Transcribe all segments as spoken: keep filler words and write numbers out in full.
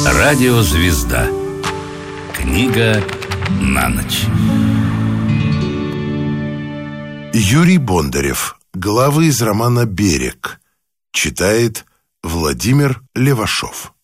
Радиозвезда. Книга на ночь. Юрий Бондарев. Главы из романа «Берег». Читает Владимир Левашов.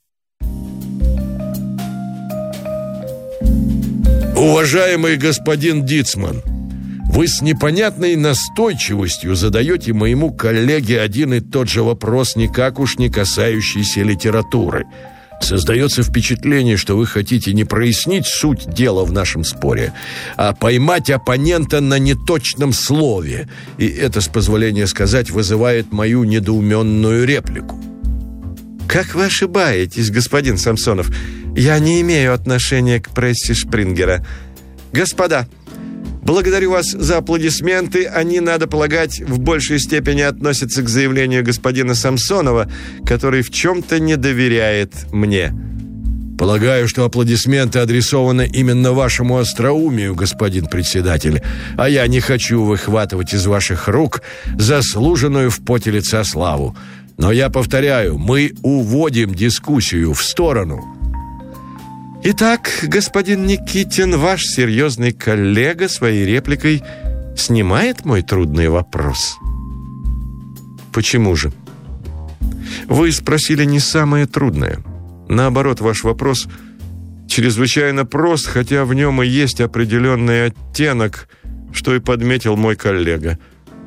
Уважаемый господин Дицман, вы с непонятной настойчивостью задаете моему коллеге один и тот же вопрос, никак уж не касающийся литературы. Создается впечатление, что вы хотите не прояснить суть дела в нашем споре, а поймать оппонента на неточном слове. И это, с позволения сказать, вызывает мою недоуменную реплику. Как вы ошибаетесь, господин Самсонов? Я не имею отношения к прессе Шпрингера. Господа, благодарю вас за аплодисменты. Они, надо полагать, в большей степени относятся к заявлению господина Самсонова, который в чем-то не доверяет мне. Полагаю, что аплодисменты адресованы именно вашему остроумию, господин председатель, а я не хочу выхватывать из ваших рук заслуженную в поте лица славу. Но я повторяю, мы уводим дискуссию в сторону. Итак, господин Никитин, ваш серьезный коллега своей репликой снимает мой трудный вопрос. Почему же? Вы спросили не самое трудное. Наоборот, ваш вопрос чрезвычайно прост, хотя в нем и есть определенный оттенок, что и подметил мой коллега.